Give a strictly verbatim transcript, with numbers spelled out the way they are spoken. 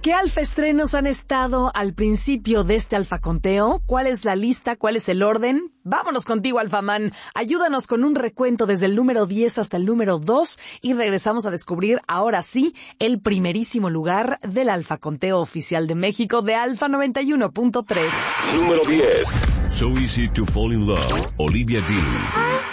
¿Qué alfaestrenos han estado al principio de este alfaconteo? ¿Cuál es la lista? ¿Cuál es el orden? Vámonos contigo, Alfamán. Ayúdanos con un recuento desde el número diez hasta el número dos y regresamos a descubrir, ahora sí, el primerísimo lugar del alfaconteo oficial de México de Alfa noventa y uno punto tres. Número diez. So Easy to Fall in Love, Olivia Dean.